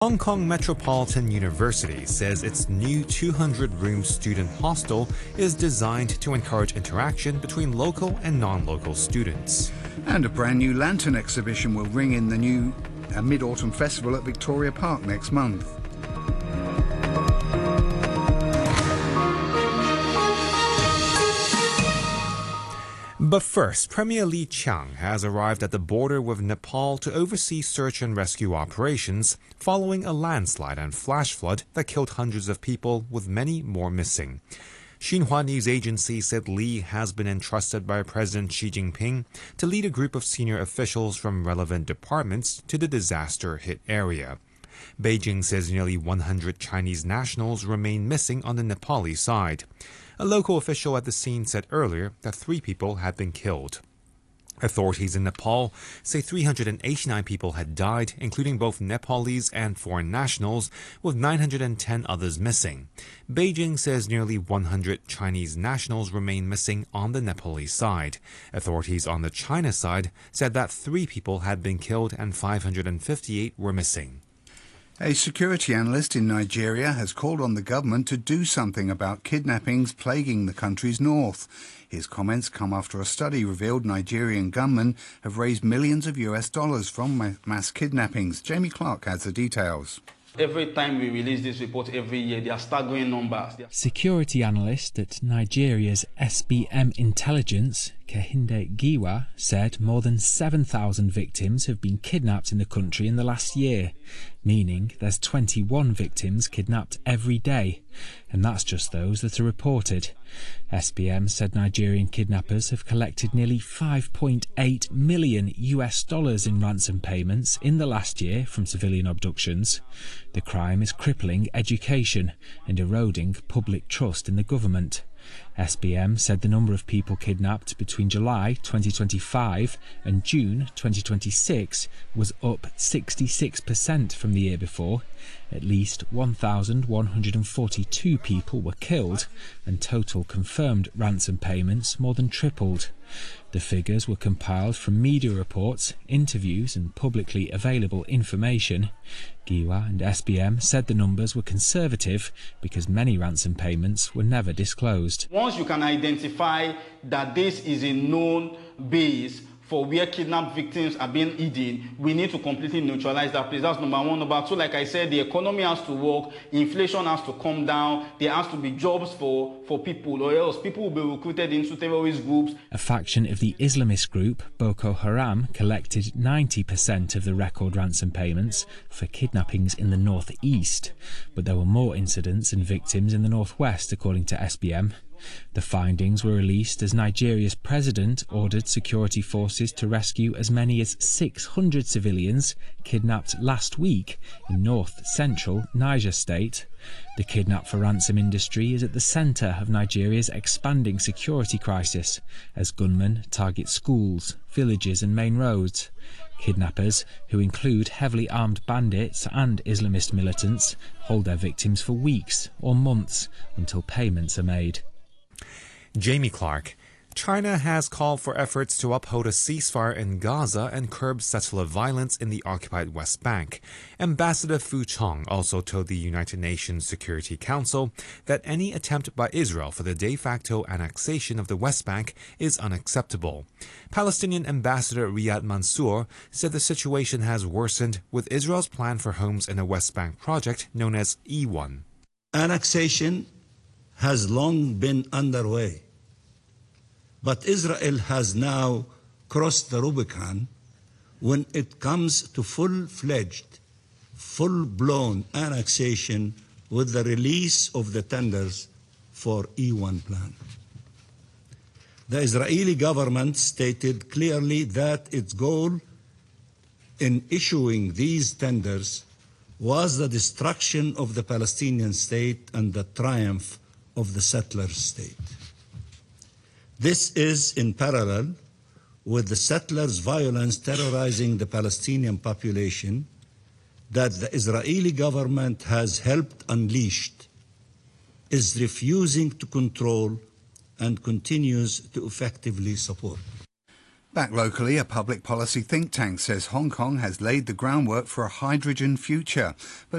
Hong Kong Metropolitan University says its new 200-room student hostel is designed to encourage interaction between local and non-local students. And a brand new lantern exhibition will ring in the new Mid-Autumn Festival at Victoria Park next month. But first, Premier Li Qiang has arrived at the border with Nepal to oversee search and rescue operations following a landslide and flash flood that killed hundreds of people, with many more missing. Xinhua News Agency said Li has been entrusted by President Xi Jinping to lead a group of senior officials from relevant departments to the disaster-hit area. Beijing says nearly 100 Chinese nationals remain missing on the Nepali side. A local official at the scene said earlier that 3 people had been killed. Authorities in Nepal say 389 people had died, including both Nepalese and foreign nationals, with 910 others missing. Beijing says nearly 100 Chinese nationals remain missing on the Nepalese side. Authorities on the China side said that 3 people had been killed and 558 were missing. A security analyst in Nigeria has called on the government to do something about kidnappings plaguing the country's north. His comments come after a study revealed Nigerian gunmen have raised millions of US dollars from mass kidnappings. Jamie Clark has the details. Every time we release this report every year, they are staggering numbers. Security analyst at Nigeria's SBM Intelligence, Kehinde Giwa, said more than 7,000 victims have been kidnapped in the country in the last year, meaning there's 21 victims kidnapped every day, and that's just those that are reported. SBM said Nigerian kidnappers have collected nearly $5.8 million US in ransom payments in the last year from civilian abductions. The crime is crippling education and eroding public trust in the government. SBM said the number of people kidnapped between July 2025 and June 2026 was up 66% from the year before. At least 1,142 people were killed, and total confirmed ransom payments more than tripled. The figures were compiled from media reports, interviews and publicly available information. Giwa and SBM said the numbers were conservative because many ransom payments were never disclosed. Once you can identify that this is a known base for where kidnapped victims are being hidden, we need to completely neutralize that place. That's number one. Number two, like I said, the economy has to work, inflation has to come down, there has to be jobs for people, or else people will be recruited into terrorist groups. A faction of the Islamist group Boko Haram collected 90% of the record ransom payments for kidnappings in the northeast, but there were more incidents and victims in the northwest, according to SBM. The findings were released as Nigeria's president ordered security forces to rescue as many as 600 civilians kidnapped last week in north-central Niger State. The kidnap for ransom industry is at the centre of Nigeria's expanding security crisis as gunmen target schools, villages and main roads. Kidnappers, who include heavily armed bandits and Islamist militants, hold their victims for weeks or months until payments are made. Jamie Clark. China has called for efforts to uphold a ceasefire in Gaza and curb settler violence in the occupied West Bank. Ambassador Fu Chong also told the United Nations Security Council that any attempt by Israel for the de facto annexation of the West Bank is unacceptable. Palestinian Ambassador Riyad Mansour said the situation has worsened with Israel's plan for homes in a West Bank project known as E1. Annexation has long been underway, but Israel has now crossed the Rubicon when it comes to full-fledged, full-blown annexation with the release of the tenders for E1 plan. The Israeli government stated clearly that its goal in issuing these tenders was the destruction of the Palestinian state and the triumph of the settler state. This is in parallel with the settlers' violence terrorizing the Palestinian population that the Israeli government has helped unleashed, is refusing to control and continues to effectively support. Back locally, a public policy think tank says Hong Kong has laid the groundwork for a hydrogen future. But